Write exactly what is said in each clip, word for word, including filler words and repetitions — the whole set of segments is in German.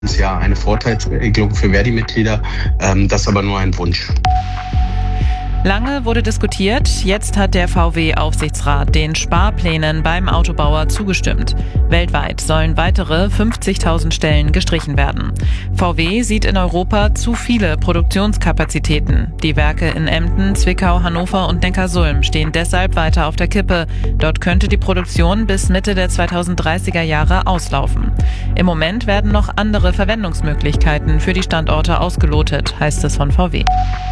Ja, eine Vorteilsregelung für Verdi-Mitglieder, ähm, das ist aber nur ein Wunsch. Lange wurde diskutiert, jetzt hat der V W-Aufsichtsrat den Sparplänen beim Autobauer zugestimmt. Weltweit sollen weitere fünfzigtausend Stellen gestrichen werden. V W sieht in Europa zu viele Produktionskapazitäten. Die Werke in Emden, Zwickau, Hannover und Neckarsulm stehen deshalb weiter auf der Kippe. Dort könnte die Produktion bis Mitte der zweitausenddreißiger Jahre auslaufen. Im Moment werden noch andere Verwendungsmöglichkeiten für die Standorte ausgelotet, heißt es von V W.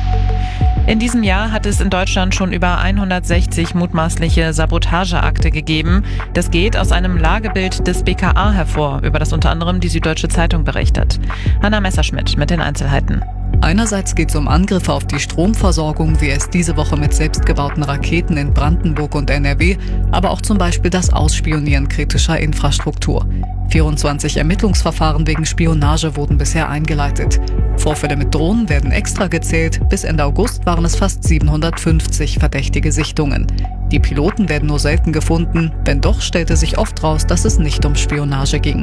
In diesem Jahr hat es in Deutschland schon über hundertsechzig mutmaßliche Sabotageakte gegeben. Das geht aus einem Lagebild des B K A hervor, über das unter anderem die Süddeutsche Zeitung berichtet. Hanna Messerschmidt mit den Einzelheiten. Einerseits geht es um Angriffe auf die Stromversorgung, wie es diese Woche mit selbstgebauten Raketen in Brandenburg und N R W, aber auch zum Beispiel das Ausspionieren kritischer Infrastruktur. vierundzwanzig Ermittlungsverfahren wegen Spionage wurden bisher eingeleitet. Vorfälle mit Drohnen werden extra gezählt. Bis Ende August waren es fast siebenhundertfünfzig verdächtige Sichtungen. Die Piloten werden nur selten gefunden. Wenn doch, stellte sich oft raus, dass es nicht um Spionage ging.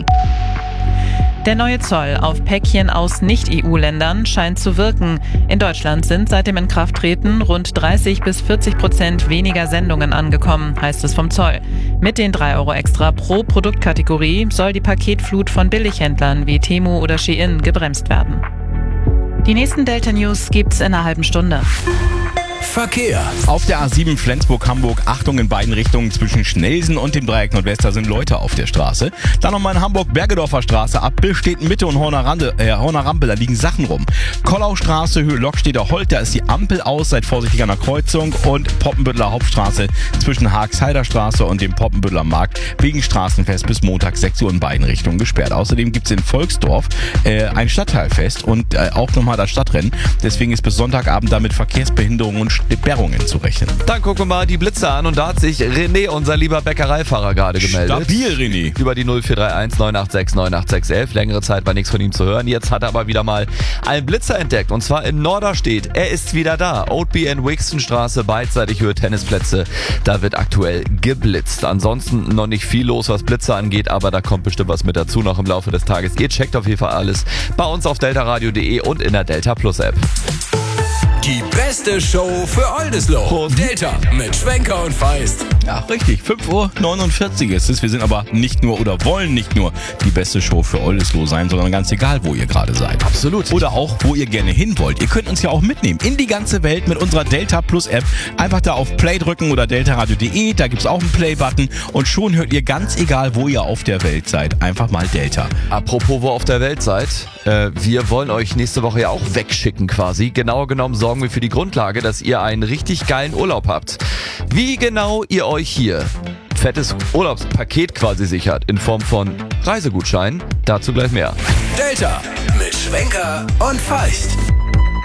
Der neue Zoll auf Päckchen aus Nicht-E U-Ländern scheint zu wirken. In Deutschland sind seit dem Inkrafttreten rund dreißig bis vierzig Prozent weniger Sendungen angekommen, heißt es vom Zoll. Mit den drei Euro extra pro Produktkategorie soll die Paketflut von Billighändlern wie Temu oder Shein gebremst werden. Die nächsten Delta News gibt's in einer halben Stunde. Verkehr. Auf der A sieben Flensburg-Hamburg, Achtung in beiden Richtungen zwischen Schnelsen und dem Dreieck Nordwester sind Leute auf der Straße. Dann nochmal in Hamburg-Bergedorfer Straße, ab Billstätten Mitte und Horner äh, Rampel, da liegen Sachen rum. Kollaustraße, Höhe Lockstedter Holt, da ist die Ampel aus, seid vorsichtig an der Kreuzung. Und Poppenbütteler Hauptstraße zwischen Haags-Heider Straße und dem Poppenbütteler Markt wegen Straßenfest bis Montag sechs Uhr in beiden Richtungen gesperrt. Außerdem gibt es in Volksdorf äh, ein Stadtteilfest und äh, auch nochmal das Stadtrennen. Deswegen ist bis Sonntagabend damit Verkehrsbehinderungen und Sperrungen zu rechnen. Dann gucken wir mal die Blitze an und da hat sich René, unser lieber Bäckereifahrer, gerade gemeldet. Stabil, René. Über die null vier drei eins neun acht sechs neun acht sechs elf. Längere Zeit war nichts von ihm zu hören. Jetzt hat er aber wieder mal einen Blitzer entdeckt und zwar in Norderstedt. Er ist wieder da. Oatby and Wixtonstraße, beidseitig Höhe Tennisplätze. Da wird aktuell geblitzt. Ansonsten noch nicht viel los, was Blitze angeht, aber da kommt bestimmt was mit dazu noch im Laufe des Tages. Ihr checkt auf jeden Fall alles bei uns auf deltaradio punkt de und in der Delta Plus App. Die beste Show für Oldesloe. Prost. Delta mit Schwenker und Feist. Ja, richtig. fünf Uhr neunundvierzig ist es. Wir sind aber nicht nur oder wollen nicht nur die beste Show für Oldesloe sein, sondern ganz egal, wo ihr gerade seid. Absolut. Oder auch, wo ihr gerne hin wollt. Ihr könnt uns ja auch mitnehmen in die ganze Welt mit unserer Delta Plus App. Einfach da auf Play drücken oder deltaradio punkt de. Da gibt's auch einen Play-Button und schon hört ihr ganz egal, wo ihr auf der Welt seid. Einfach mal Delta. Apropos, wo auf der Welt seid. Äh, wir wollen euch nächste Woche ja auch wegschicken quasi. Genauer genommen sorgen wir für die Grundlage, dass ihr einen richtig geilen Urlaub habt. Wie genau ihr euch hier fettes Urlaubspaket quasi sichert in Form von Reisegutscheinen, dazu gleich mehr. Delta mit Schwenker und Feist.